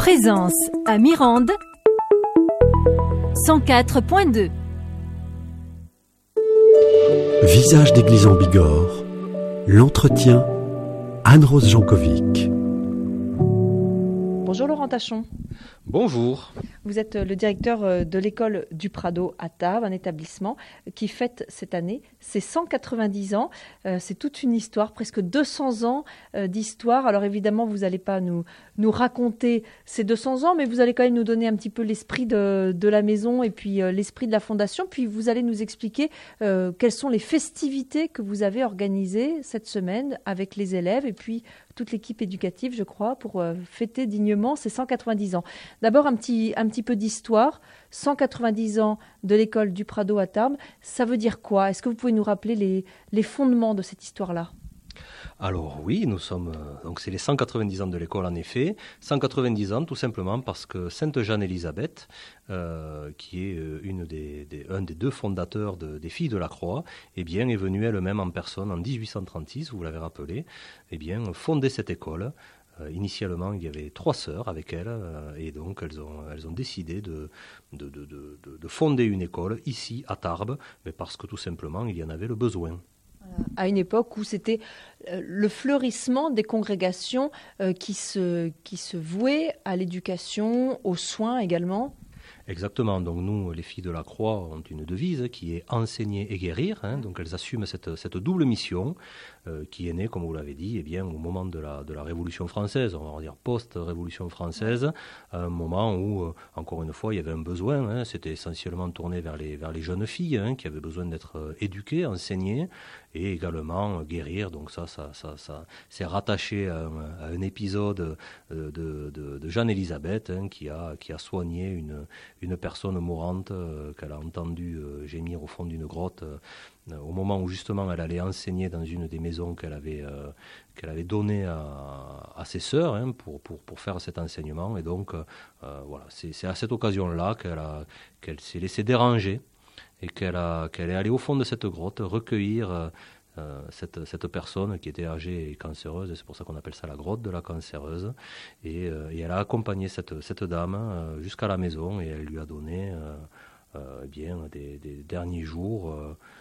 Présence à Mirande 104.2. Visage d'église en Bigorre, l'entretien Anne-Rose Jankovic. Bonjour Laurent Tachon. Bonjour. Vous êtes le directeur de l'école du Prado à Tarbes, un établissement qui fête cette année ses 190 ans. C'est toute une histoire, presque 200 ans d'histoire. Alors évidemment, vous n'allez pas nous raconter ces 200 ans, mais vous allez quand même nous donner un petit peu l'esprit de la maison et puis l'esprit de la fondation. Puis vous allez nous expliquer quelles sont les festivités que vous avez organisées cette semaine avec les élèves et puis toute l'équipe éducative, je crois, pour fêter dignement ces 190 ans. D'abord, un petit peu d'histoire. 190 ans de l'école du Prado à Tarbes, ça veut dire quoi? Est-ce que vous pouvez nous rappeler les fondements de cette histoire-là? Alors oui, nous sommes donc c'est les 190 ans de l'école en effet. 190 ans tout simplement parce que Sainte Jeanne-Élisabeth, qui est un des deux fondateurs des Filles de la Croix, est venue elle-même en personne en 1836, vous l'avez rappelé, fonder cette école. Initialement, il y avait 3 sœurs avec elle, et donc elles ont décidé de fonder une école ici à Tarbes, mais parce que tout simplement il y en avait le besoin. À une époque où c'était le fleurissement des congrégations qui se vouaient à l'éducation, aux soins également. Exactement. Donc nous, les Filles de la Croix, ont une devise qui est enseigner et guérir. Donc elles assument cette double mission qui est née, comme vous l'avez dit, au moment de la Révolution française, on va dire post-Révolution française, à un moment où, encore une fois, il y avait un besoin. C'était essentiellement tourné vers les jeunes filles qui avaient besoin d'être éduquées, enseignées et également guérir. Donc ça c'est rattaché à un épisode de Jeanne-Élisabeth qui a soigné une personne mourante qu'elle a entendue gémir au fond d'une grotte au moment où justement elle allait enseigner dans une des maisons qu'elle avait données à ses sœurs pour faire cet enseignement. Et donc voilà, c'est à cette occasion-là qu'elle s'est laissée déranger et qu'elle est allée au fond de cette grotte recueillir cette personne qui était âgée et cancéreuse, et c'est pour ça qu'on appelle ça la grotte de la cancéreuse, et elle a accompagné cette dame jusqu'à la maison, et elle lui a donné des derniers jours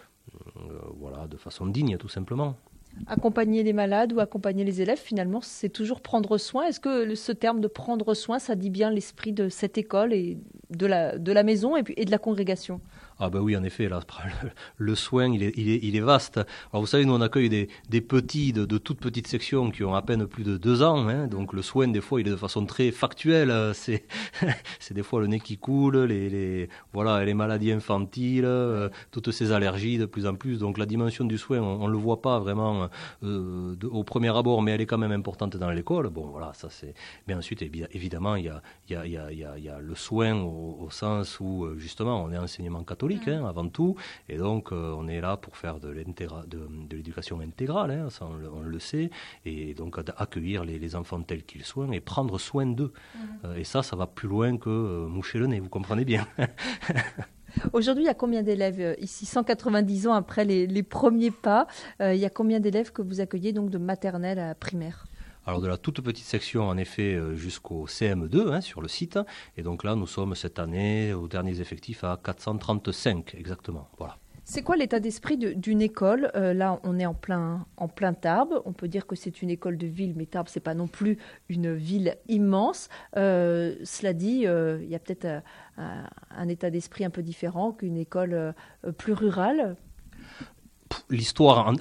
de façon digne, tout simplement. Accompagner les malades ou accompagner les élèves, finalement, c'est toujours prendre soin. Est-ce que ce terme de prendre soin, ça dit bien l'esprit de cette école et de la maison et de la congrégation? Ah ben oui, en effet, là, le soin, il est vaste. Alors vous savez, nous on accueille des petits de toutes petites sections qui ont à peine plus de 2 ans. Donc le soin, des fois, il est de façon très factuelle. C'est des fois le nez qui coule, les maladies infantiles, toutes ces allergies de plus en plus. Donc la dimension du soin, on le voit pas vraiment au premier abord, mais elle est quand même importante dans l'école. Bon, voilà, ça c'est. Mais ensuite, évidemment, il y a le soin au sens où justement on est enseignement catholique. Avant tout, et donc on est là pour faire de l'éducation intégrale, ça on le sait, et donc accueillir les enfants tels qu'ils sont et prendre soin d'eux. Et ça va plus loin que moucher le nez, vous comprenez bien. Aujourd'hui, il y a combien d'élèves ici, 190 ans après les premiers pas, il y a combien d'élèves que vous accueillez donc de maternelle à primaire? Alors de la toute petite section, en effet, jusqu'au CM2 sur le site. Et donc là, nous sommes cette année, aux derniers effectifs, à 435 exactement. Voilà. C'est quoi l'état d'esprit d'une école? Là, on est en plein Tarbes. On peut dire que c'est une école de ville, mais Tarbes, c'est pas non plus une ville immense. Cela dit, il y a peut-être un état d'esprit un peu différent qu'une école plus rurale. L'histoire,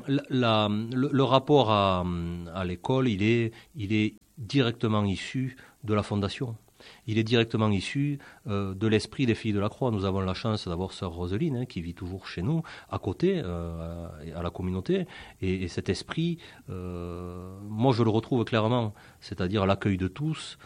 le rapport à l'école, il est directement issu de la fondation. Il est directement issu de l'esprit des Filles de la Croix. Nous avons la chance d'avoir sœur Roseline qui vit toujours chez nous, à côté, à la communauté. Et cet esprit, moi je le retrouve clairement, c'est-à-dire l'accueil de tous.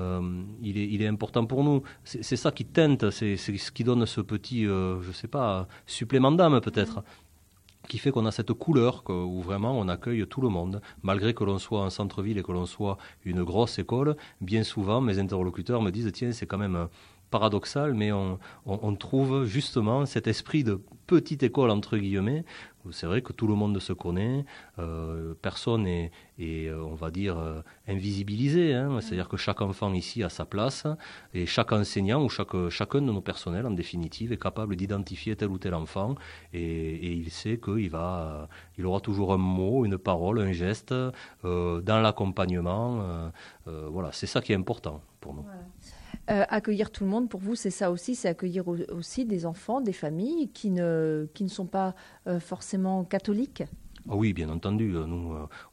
Il est important pour nous. C'est ça qui teinte, c'est ce qui donne ce petit, supplément d'âme peut-être, qui fait qu'on a cette couleur où vraiment on accueille tout le monde. Malgré que l'on soit en centre-ville et que l'on soit une grosse école, bien souvent mes interlocuteurs me disent « Tiens, c'est quand même paradoxal, mais on trouve justement cet esprit de petite école, entre guillemets, où c'est vrai que tout le monde se connaît, personne est on va dire, invisibilisé, hein, c'est-à-dire que chaque enfant ici a sa place, et chaque enseignant ou chacun de nos personnels, en définitive, est capable d'identifier tel ou tel enfant, et il sait qu'il aura toujours un mot, une parole, un geste, dans l'accompagnement, voilà, c'est ça qui est important pour nous. Voilà. Accueillir tout le monde, pour vous, c'est ça aussi, c'est accueillir aussi des enfants, des familles qui ne sont pas forcément catholiques. Ah oui, bien entendu. Nous,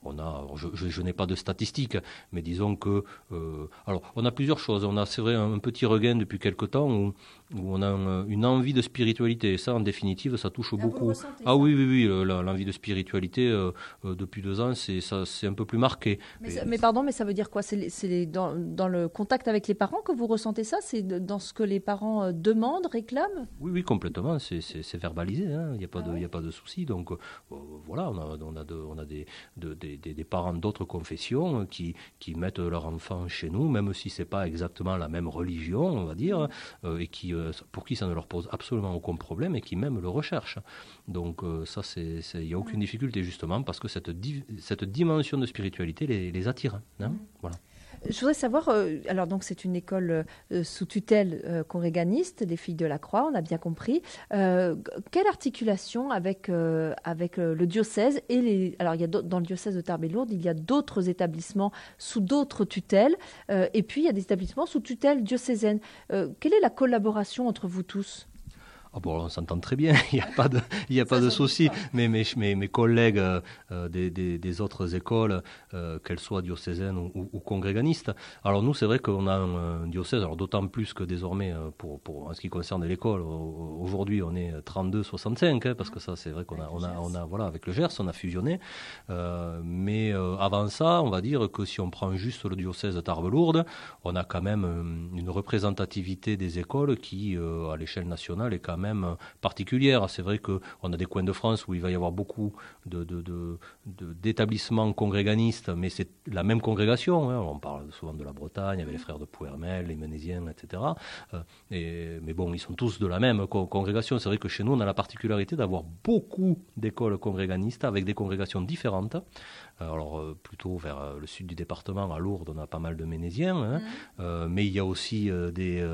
je n'ai pas de statistiques, mais disons que, alors, on a plusieurs choses. On a, c'est vrai, un petit regain depuis quelque temps où on a une envie de spiritualité. Et ça, en définitive, ça touche beaucoup. Ah oui, l'envie de spiritualité depuis 2 ans, c'est un peu plus marqué. Mais pardon, mais ça veut dire quoi? C'est dans le contact avec les parents que vous ressentez ça? C'est dans ce que les parents demandent, réclament? Oui, complètement. C'est verbalisé. Hein. Il n'y a pas de souci. Donc voilà, on a des parents d'autres confessions qui mettent leur enfant chez nous, même si c'est pas exactement la même religion, on va dire, et pour qui ça ne leur pose absolument aucun problème et qui même le recherchent. Donc ça, il n'y a aucune difficulté justement parce que cette dimension de spiritualité les attire. Hein. Voilà. Je voudrais savoir, alors donc c'est une école sous tutelle congréganiste, les Filles de la Croix, on a bien compris. Quelle articulation avec le diocèse et alors il y a dans le diocèse de Tarbes et Lourdes, il y a d'autres établissements sous d'autres tutelles, et puis il y a des établissements sous tutelle diocésaine. Quelle est la collaboration entre vous tous ? Oh bon, on s'entend très bien, il n'y a pas de souci. Mais mes collègues des autres écoles, qu'elles soient diocésaines ou congréganistes, alors nous, c'est vrai qu'on a un diocèse, alors d'autant plus que désormais, en ce qui concerne l'école, aujourd'hui, on est 32-65, hein, parce que ça, c'est vrai qu'on a voilà, avec le Gers, on a fusionné. Mais avant ça, on va dire que si on prend juste le diocèse de Tarbes-Lourdes, on a quand même une représentativité des écoles qui, à l'échelle nationale, est quand même particulière. C'est vrai qu'on a des coins de France où il va y avoir beaucoup d'établissements congréganistes, mais c'est la même congrégation. Hein. On parle souvent de la Bretagne, avec les frères de Pouermel, les Ménésiens, etc. Mais bon, ils sont tous de la même congrégation. C'est vrai que chez nous, on a la particularité d'avoir beaucoup d'écoles congréganistes avec des congrégations différentes. Alors, plutôt vers le sud du département, à Lourdes, on a pas mal de Ménésiens, hein. Mais il y a aussi des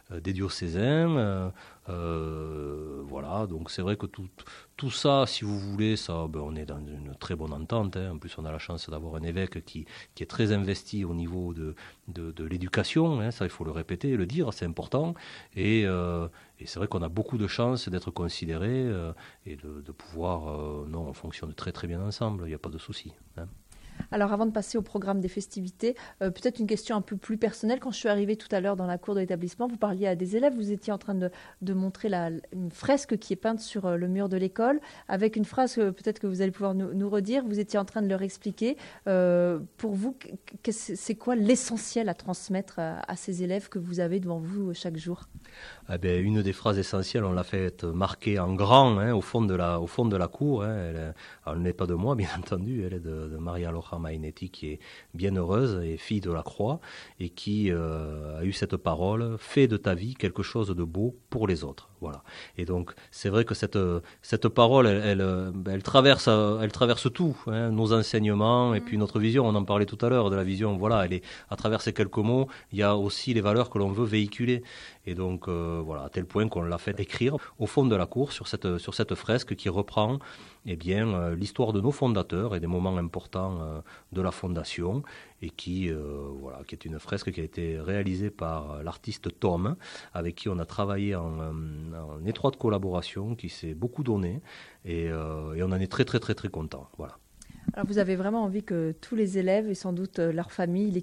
diocésains. Voilà, donc c'est vrai que tout ça, si vous voulez, ça, on est dans une très bonne entente. Hein. En plus, on a la chance d'avoir un évêque qui est très investi au niveau de l'éducation. Hein. Ça, il faut le répéter et le dire, c'est important. Et c'est vrai qu'on a beaucoup de chance d'être considérés et de pouvoir... non, on fonctionne très très bien ensemble, il n'y a pas de souci. Hein. Alors avant de passer au programme des festivités, peut-être une question un peu plus personnelle. Quand je suis arrivée tout à l'heure dans la cour de l'établissement, vous parliez à des élèves, vous étiez en train de montrer une fresque qui est peinte sur le mur de l'école, avec une phrase peut-être que vous allez pouvoir nous redire, vous étiez en train de leur expliquer. Pour vous, c'est quoi l'essentiel à transmettre à ces élèves que vous avez devant vous chaque jour ? Une des phrases essentielles, on l'a fait marquer en grand, hein, au fond de la cour. Hein, elle n'est pas de moi, bien entendu, elle est de Maria Loja Mainetti, qui est bienheureuse et fille de la Croix, et qui a eu cette parole: fais de ta vie quelque chose de beau pour les autres. Voilà. Et donc, c'est vrai que cette parole, elle traverse tout, hein, nos enseignements et puis notre vision. On en parlait tout à l'heure de la vision. Voilà, elle est à travers ces quelques mots. Il y a aussi les valeurs que l'on veut véhiculer. Et donc, voilà, à tel point qu'on l'a fait écrire au fond de la cour sur cette fresque qui reprend l'histoire de nos fondateurs et des moments importants de la fondation, et qui est une fresque qui a été réalisée par l'artiste Tom, avec qui on a travaillé en étroite collaboration, qui s'est beaucoup donné, et on en est très très très très content. Voilà. Alors vous avez vraiment envie que tous les élèves et sans doute leur famille,